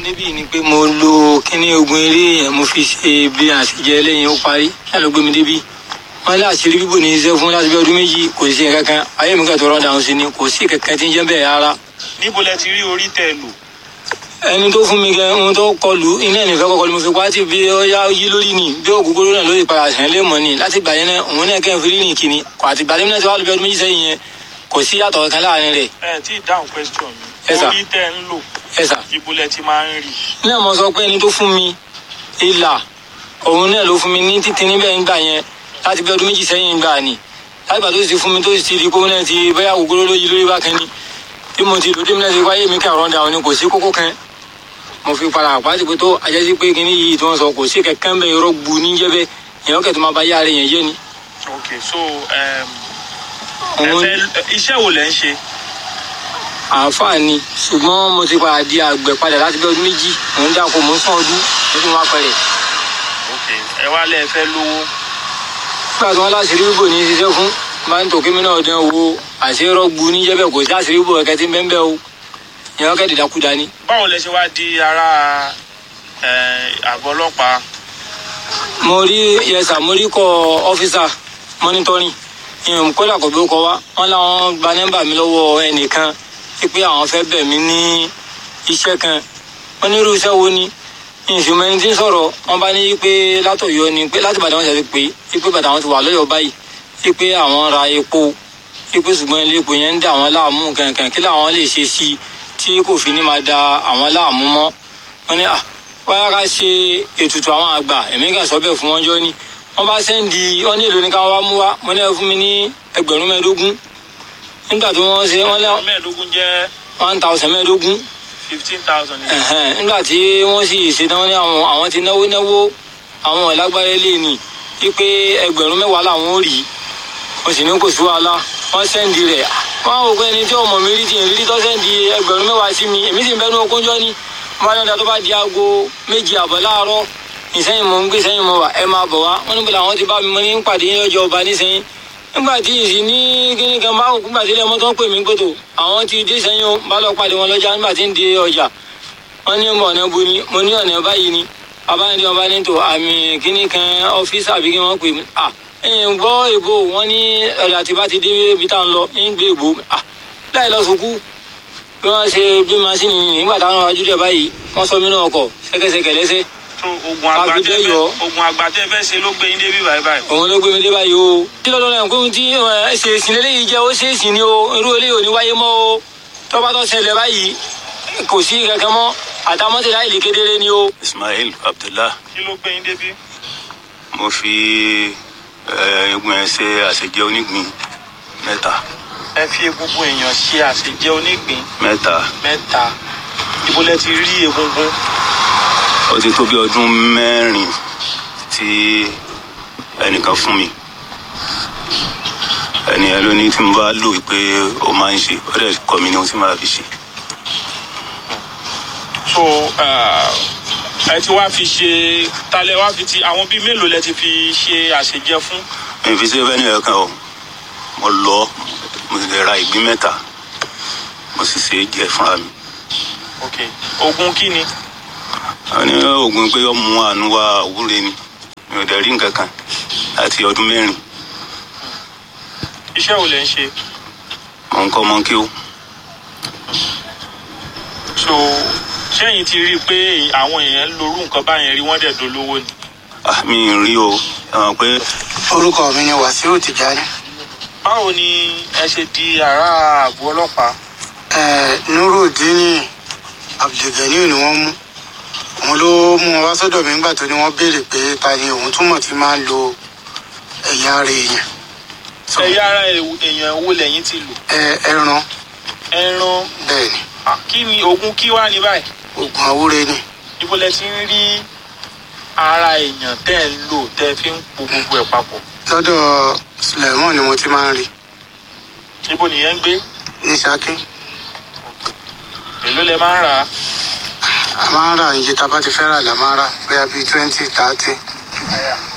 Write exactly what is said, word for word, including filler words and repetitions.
níbí ni pé mo lo kíní ogun eré yẹn mo fi ṣe bí àṣejẹ lẹ́yìn ó parí ẹ ló gbé mi débi wọn láti rí bíbò ní iṣẹ́ fún láti bí ọdún méjì kò sí kankan ayé mi kà tó rọdà sí ni kò sí kankan tí ń jẹ́ bẹ́ẹ̀ rárá. níbo lẹ ti rí orí tẹ lò. ẹni tó fún mi gẹ ohun tó kọlù iná ẹnìfẹ́ kọkọlù mo fi pa á ti bí ọyá yí lórí ni bí ògógóró náà lórí padà sẹ́yìn lé mọ́ ni láti gbà yẹn náà òun náà kẹ́ ń fi rí rìn kìíní kò àti gbàdé mi náà ti wá lóbi ọdún méjì sẹ́yìn yẹn kò sí yàtọ̀ kan láàrin rẹ̀. ẹ tí ì dáhùn question mi. Yes, sir. orí tẹ ń lò. Yes, sir. ibo lẹ ti máa ń rí. náà mo sọ pé ẹni tó fún mi ìlà òun náà ló fún mi ní títí níbẹ̀ ń gbà yẹn láti bí ọdún méjì sẹ́yìn gbà ni láti gbà tó ti fún mi tó ti di kó náà ti bẹ́yà ògógóró lóyí lórí bákan ni bí mo ti lò dé mi náà ti wáyé mi kà rọ́ndà òun ni kò sí kókó kan mo fi padà pàtì pé tó ajásí pé kíní yìí tí wọ́n sọ kò sí kẹ̀kẹ́ ń bẹ irọ́ gbu níjẹ́ bẹ́ẹ̀ èèyàn kẹ̀ tó máa bá yára yẹn jẹ́ ni. ok so ẹ fẹ́ iṣẹ́ wo lẹ ń ṣe. àǹfààní ṣùgbọ́n mo ti padà di àgbẹ̀ padà láti bí ọdún méjì mò ń dáko mò ń sàn ọdún mo tún wá pẹ̀rẹ̀. ok ẹ wá lẹ fẹ́ lówó. nígbà tí wọ́n láṣìírí bíbò ní ṣiṣẹ́ fún máa ń tò kémi náà dán wo àṣírọ́ gbu níjẹ́ bẹ́ẹ̀ kò sí àṣírí bíbò ẹ̀kẹ́ tí ń bẹ́ẹ̀ bẹ́ẹ̀ o ìyẹn kẹ́ dìdakúdà ni. báwo lẹ ṣe wá di ara àgọ́ ọlọ́pàá. mo rí yẹsà mo rí kọ ọ́fíìsà mọ́nítọ́rìn ìyẹn kódà kò bí ó kọ wá wọn làwọn gba nọ́mbà mi lọ́wọ́ ẹnìkan pé àwọn fẹ́ bẹ̀ mí ní iṣẹ́ kan wọ́n ní irú iṣẹ́ wo ni ìṣùmọ̀ ẹni tí ń sọ̀rọ̀ wọ́n bá ní pé látọ̀yọ́ ni pé láti Ìbàdàn wọn ṣe pé pé bàtà wọn ti wà lọ́yọ̀ báyìí pé àwọn ra epo pé ṣùgbọ́n ilé epo yẹn ń dà àwọn láàmú kankan kí làwọn lè ṣe sí tí kò fi ní máa da àwọn láàmú mọ́ wọ́n ní wáyà ká ṣe ètùtù àwọn àgbà ẹ̀mí kan sọ bẹ́ẹ̀ fún wọn jọ ni wọ́n bá sẹ́ndì wọ́n ní èlò ní káwọn wá mú wá wọ́n ní ẹ fún mi ní ẹgbẹ̀rún mẹ́ẹ̀ẹ́dógún nígbà tí wọ́n ṣe wọ́n lé mẹ́ẹ̀ẹ́dógún jẹ́ one thousand mẹ́ẹ̀ẹ́dógún fifteen thousand. nígbà tí wọ́n sì ṣe tán ní àwọn àwọn ti náwó náwó àwọn ìlágbára ilé ni wípé ẹgbẹ̀rún mẹ́wàá làwọn ò rí wọ́n sì ní kò sí wàhálà wọ́n sẹ́ndì rẹ̀ wọ́n á wò pé ẹni tí ọmọ mi rí ti yẹn rí tó sẹ́ndì ẹgbẹ̀rún mẹ́wàá sí mi èmi sì ń bẹ́nu okúnjọ́ ni wọ́n á dáadáa tó bá di aago méjì àbọ̀ láàárọ̀ ìsẹ́yìn mò ń gbé sẹ́yìn mọ́ wà ẹ máa bọ̀ wá wọ́n níbo làwọn ti bá mi mọ́ ní pàdé ọjọ́ ọba nísẹ́yìn nígbà tí ìsìn ní kíní kan bá òkú gbàdé lẹ́mọ́ tó ń pè mí gbòtò àwọn ti dé sẹ́yìn o bá lọ pàdé wọn lọ́jà nígbà tí ń de ọjà wọ́n ní ọmọ ọ̀nà bo ni mo ní ọ̀nà báyìí ni abáyọ̀dé ọba ní tò àmì kíní kan ọ́fíìsì àbí kí wọ́n pè mí à ẹ̀yìn gbọ́ èbó wọ́n ní ọ̀dà tí bá ti dé ibi tá à ń lọ ń gbé èbó à láì lọ sùkú bí wọ́n ṣe bí masínì nígbà táwọn ajú dẹ̀ báyìí wọ́n sọ mí náà ọkọ̀ ṣẹ́kẹ́ṣẹkẹ̀ lẹ́sẹ̀ ogun agbátẹ fẹ́ ogun agbátẹ fẹ́ ṣe ló gbé yín débi báyìí báyìí. òun ló gbé mi dé báyìí o. tí lọ́dọ̀ náà kó tí ṣe èsìn eléyìí jẹ́ ó ṣe èsìn ni o irú eléyìí ò ní wáyé mọ́ o tọ́ba tó ṣẹlẹ̀ báyìí kò sí kankan mọ́ àtàmọ́tò láì lè kedere ni o. Ismail Abdullah. kí ló gbé yín débi. mo fi egun ẹ ṣe àṣejẹ onígbín mẹ́ta. ẹ fi egungun èèyàn ṣe àṣejẹ onígbín. mẹ́ta. mẹ́ta ibo lẹ ti rí egungun. ó ti tó bí ọdún mẹ́rin tí ẹnìkan fún mi ẹnìyẹn ló ní tí mo bá lò pé ó máa ń ṣe ó dẹ̀ kọ́ mi ní ohun tí màá fi ṣe. so ẹ ti wá fi ṣe talẹ wá fi ti àwọn bíi mélòó lẹ ti fi ṣe àṣejẹ fún. mi fi ṣe fẹ́ ní ẹ̀kan o mo lọ mo sì lè ra ìgbín mẹ́ta mo sì ṣe é jẹ fúnra mi. ok oògùn kí ni. wọ́n ní oògùn pé ọmọ àánú wa òwúre ni mi ò dẹ̀ rí nǹkan kan láti ọdún mẹ́rin. iṣẹ́ wo lẹ ń ṣe. mo ń kọ́ ọmọ kí o. so ṣẹ́yìn ti rí i pé àwọn èèyàn ń lorú nǹkan báyẹn rí wọ́n dẹ̀ dolówó ni. mi ì rí o ẹ̀wọ̀n pé. orúkọ mi ni Wàsíù Tìjání. báwo ni ẹ ṣe di ará àgọ́ ọlọ́pàá. ẹ Nurudeen Abdulgani ni wọ́n mú òun ló mú wọn wá sọ́dọ̀ mi nígbà tó ní wọ́n béèrè pé ta ni òun túmọ̀ tí máa ń lo ẹ̀yà ara èèyàn. ẹ̀yà ara èèyàn wo lẹ́yìn ti lò. ẹ ẹran. ẹran. bẹ́ẹ̀ ni. kí ni oògùn kí wá ní báyìí. oògùn àwúre ni. ibo lẹ ti ń rí ara èèyàn tẹ́ ẹ ń lò tẹ́ ẹ fi ń po gbogbo ẹ̀ papọ̀. lọ́dọ̀ Suleiman ni mo ti máa ń rí. ibo nìyẹn ń gbé. ní Ṣakí. èló lẹ máa ń rà á. a máa ń rà iye tá a bá ti fẹ́ rà là máa ń rà bóyá bíi twenty thirty.